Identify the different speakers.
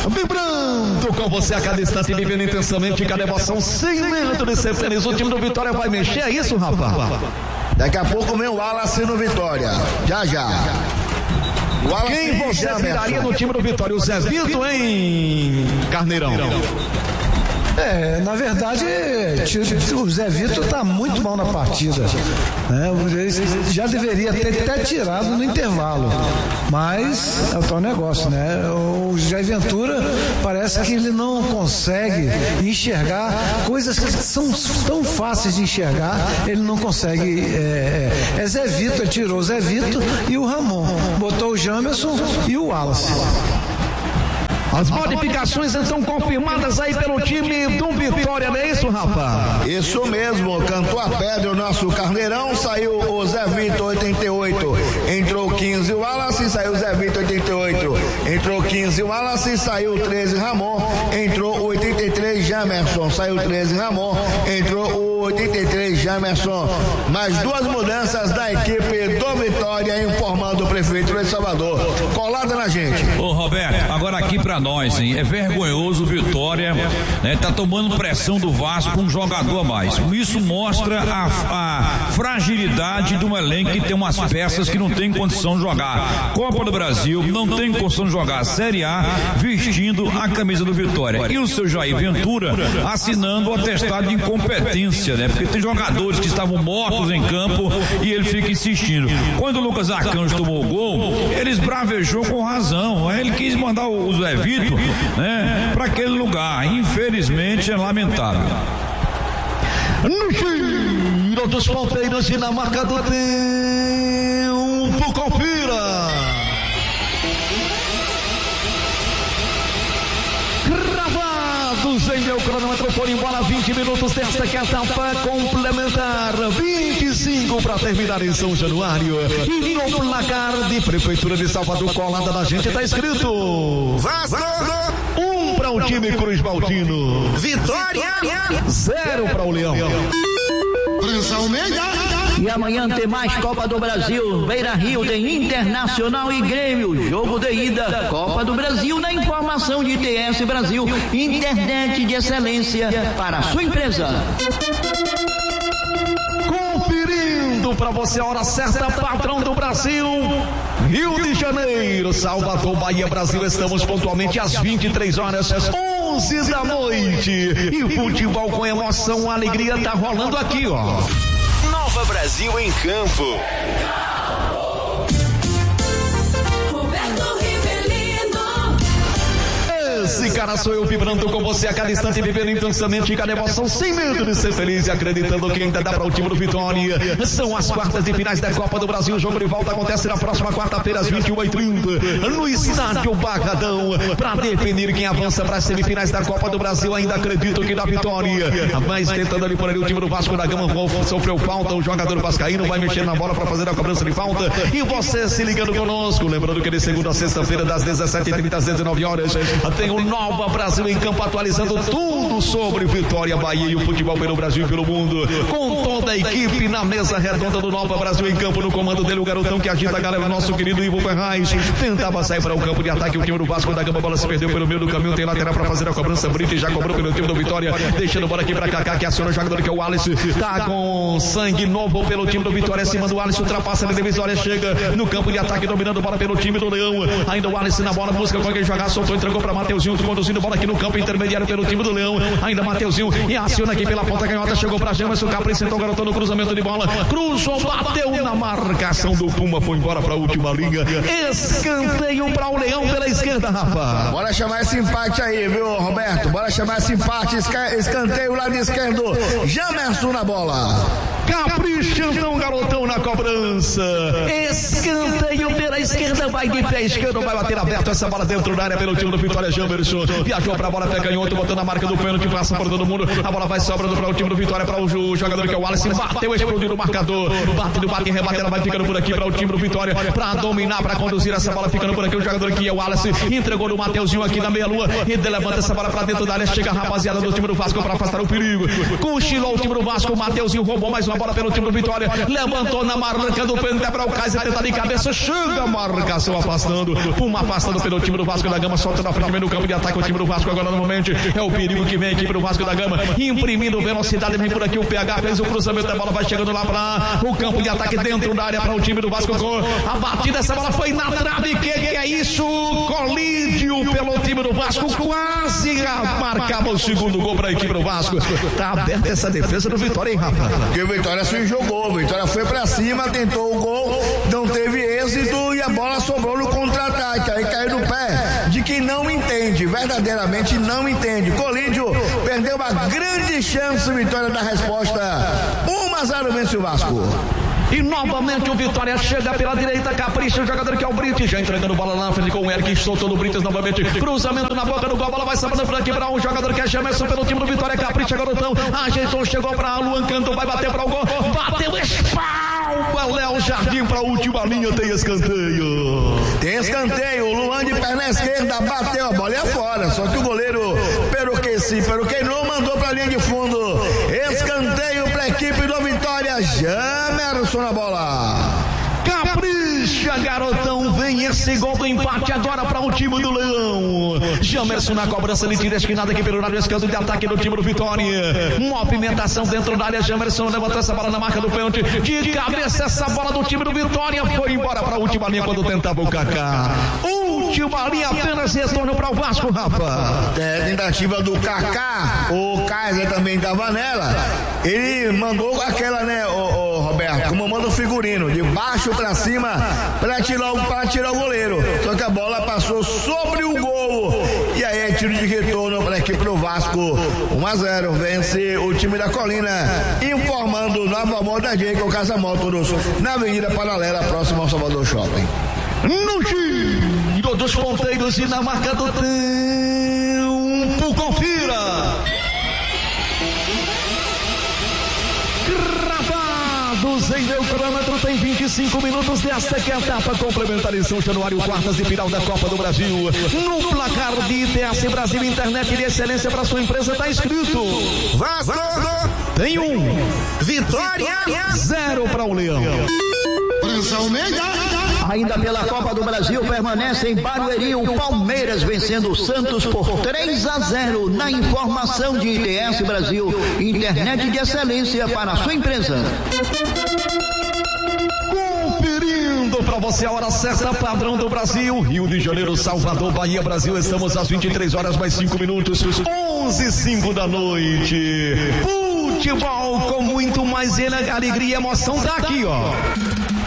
Speaker 1: Vibrando com você a cada instante, vivendo intensamente cada emoção, sem medo de ser feliz. O time do Vitória vai mexer, é isso, rapaz?
Speaker 2: Daqui a pouco vem o Wallace no Vitória. Já.
Speaker 1: Quem você viraria no time do Vitória? O Zé Vitor, hein, Carneirão?
Speaker 3: Na verdade, o Zé Vitor está muito mal na partida, né? Ele já deveria ter até tirado no intervalo, mas é o tal negócio, né? O Jair Ventura parece que ele não consegue enxergar coisas que são tão fáceis de enxergar, ele não consegue. Zé Vitor, tirou o Zé Vitor e o Ramon, botou o Jamerson e o Wallace.
Speaker 1: As modificações estão confirmadas aí pelo time do Vitória, não é isso, rapaz?
Speaker 2: Isso mesmo, cantou a pedra o nosso Carneirão, saiu o Zé Vitor 88, entrou 15 Wallace, saiu o Zé Vitor 88, entrou 15 Wallace, saiu 13 Ramon, entrou 83 Jamerson, saiu 13 Ramon, entrou o 83 Jamerson. Mais duas mudanças da equipe do Vitória, informando o prefeito de Salvador. Colada na gente.
Speaker 4: Ô Roberto, agora aqui pra nós, hein? É vergonhoso o Vitória, né? Tá tomando pressão do Vasco com um jogador a mais. Isso mostra a fragilidade de um elenco que tem umas peças que não tem condição de jogar Copa do Brasil, não tem condição de jogar Série A vestindo a camisa do Vitória. E o seu Jair Ventura assinando o atestado de incompetência, né? Porque tem jogadores que estavam mortos em campo e ele fica insistindo. Quando o Lucas Arcanjo tomou o gol, ele esbravejou com razão. Ele quis mandar o Zé Vitor, né, para aquele lugar. Infelizmente é lamentável.
Speaker 1: No giro dos ponteiros e na marca do tempo, confira. Gravados em meu cronômetro, por embora 20 minutos desta que é a etapa complementar, 25 para terminar em São Januário. E no placar de Prefeitura de Salvador, colada da gente, tá escrito
Speaker 2: Vasco
Speaker 1: 1 para o time Cruz Maltino,
Speaker 2: Vitória
Speaker 1: 0 para o Leão.
Speaker 5: E amanhã tem mais Copa do Brasil. Beira Rio tem Internacional e Grêmio. Jogo de ida, Copa do Brasil, na informação de ITS Brasil. Internet de excelência para a sua empresa.
Speaker 1: Conferindo para você a hora certa, patrão do Brasil, Rio de Janeiro, Salvador, Bahia, Brasil. Estamos pontualmente às 23 horas, 11 da noite. E futebol com emoção, alegria tá rolando aqui, ó.
Speaker 6: Nova Brasil em campo.
Speaker 1: Esse cara sou eu, vibrando com você a cada instante, vivendo intensamente cada emoção, sem medo de ser feliz e acreditando que ainda dá para o time do Vitória. São as quartas de finais da Copa do Brasil. O jogo de volta acontece na próxima quarta-feira às 21h30 no Estádio Barradão, para definir quem avança para as semifinais da Copa do Brasil. Ainda acredito que dá Vitória, mas tentando ali por ali o time do Vasco da Gama. Sofreu falta, o jogador vascaíno vai mexer na bola para fazer a cobrança de falta. E você se ligando conosco, lembrando que de segunda a sexta-feira das 17h30 às 19 horas tem o Nova Brasil em campo, atualizando tudo sobre Vitória, Bahia e o futebol pelo Brasil e pelo mundo, com toda a equipe na mesa redonda do Nova Brasil em campo. No comando dele o garotão que agita a galera, nosso querido Ivo Ferraz. Tentava sair para o campo de ataque o time do Vasco da Gama, a bola se perdeu pelo meio do caminho, tem lateral para fazer a cobrança. Brito já cobrou pelo time do Vitória, deixando bola aqui para Kaká, que aciona o jogador que é o Wallace, tá com sangue novo pelo time do Vitória, acima do Wallace, ultrapassa a divisória, chega no campo de ataque, dominando bola pelo time do Leão. Ainda o Wallace na bola, busca com quem jogar, soltou, entregou para Mateuzinho, conduzindo bola aqui no campo intermediário pelo time do Leão. Ainda Mateuzinho e aciona aqui pela ponta canhota, chegou para Jamerson, Capri sentou o garotão no cruzamento de bola, cruzou, bateu na marcação do Puma, foi embora para a última linha. Escanteio para o Leão pela esquerda, rapaz.
Speaker 2: Bora chamar esse empate aí, viu, Roberto? Bora chamar esse empate, escanteio lado esquerdo, Jamerson na bola.
Speaker 1: Capricha então, garotão, na cobrança. Escanteio pela esquerda, vai de pé esquerdo, vai bater aberto essa bola dentro da área pelo time do Vitória. Jamerson viajou pra bola, pé canhoto, botando a marca do pênalti, passa por todo mundo. A bola vai sobrando para o time do Vitória, para o jogador que é o Wallace. Bateu, explodiu no marcador. Bate no bate, rebate, ela vai ficando por aqui para o time do Vitória, para dominar, para conduzir essa bola, ficando por aqui o jogador que é o Wallace. Entregou no Mateuzinho aqui na meia-lua e levanta essa bola para dentro da área. Chega a rapaziada do time do Vasco para afastar o perigo. Cochilou o time do Vasco, o Mateuzinho roubou mais uma a bola pelo time do Vitória. Levantou na marca do pênalti para o Kaiser tentar de cabeça. Chega a marcação afastando. Puma afastando pelo time do Vasco da Gama. Solta na frente, vem no campo de ataque o time do Vasco agora novamente. É o perigo que vem aqui para o Vasco da Gama. Imprimindo velocidade, vem por aqui o PH. Fez o cruzamento da bola, vai chegando lá para o campo de ataque dentro da área para o time do Vasco. A batida dessa bola foi na trave. Que é isso? Colídio pelo time do Vasco. Quase marcava o segundo gol para a equipe do Vasco. Tá aberta essa defesa do Vitória, hein, Rafa?
Speaker 2: Porque o Vitória se jogou. O Vitória foi para cima, tentou o gol, não teve êxito e a bola sobrou no contra-ataque. Aí caiu no pé de quem não entende, verdadeiramente não entende. Colídio perdeu uma grande chance. Vitória da resposta 1-0 vence o Vasco.
Speaker 1: E novamente o Vitória chega pela direita, capricha o jogador que é o Brites, já entregando bola lá na frente com o Eric, soltou no Brites novamente, cruzamento na boca do gol, a bola vai sabendo por aqui para um jogador que é Jamerson pelo time do Vitória, capricha garotão, ajeitou, chegou para Luan Canto, vai bater para o gol, bateu, espalma, Léo Jardim para a última linha, tem escanteio.
Speaker 2: Tem escanteio, o Luan de perna esquerda bateu, a bola é fora, só que o goleiro Peruqueinou, mandou para a linha de fundo, escanteio para a equipe do Vitória, Jamerson na bola.
Speaker 1: Capricha, garotão, vem esse gol do empate agora para o time do Leão. Jamerson na cobrança, ele tira a esquinada aqui pelo lado esquerdo de ataque do time do Vitória. Movimentação dentro da área, Jamerson levantou essa bola na marca do pênalti. De cabeça essa bola do time do Vitória foi embora para a última linha quando tentava o Kaká. Última linha, apenas retorno para o Vasco, Rafa.
Speaker 2: Tentativa do Kaká, o Kaiser também estava nela. Ele mandou aquela, né, o Roberto, como manda o figurino, de baixo para cima para tirar o goleiro. Só que a bola passou sobre o gol. E aí é tiro de retorno para a equipe do Vasco. 1-0, vence o time da Colina. Informando Nova Moda J com Casa Motors na Avenida Paralela, próximo ao Salvador Shopping.
Speaker 1: No giro dos ponteiros e na marca do tempo, confira. Em meu cronômetro tem 25 minutos desta que é a etapa complementar em São Januário, quartas de final da Copa do Brasil. No placar de ITS Brasil, internet de excelência para sua empresa, está escrito: Vasco tem 1, Vitória 0 para o Leão.
Speaker 5: Ainda pela Copa do Brasil permanece em Barueri o Palmeiras vencendo o Santos por 3-0 na informação de ITS Brasil, internet de excelência para a sua empresa.
Speaker 1: Conferindo para você a hora certa, padrão do Brasil, Rio de Janeiro, Salvador, Bahia, Brasil, estamos às 23 horas mais 5 minutos, 11h05 da noite. Futebol com muito mais alegria e emoção daqui, ó.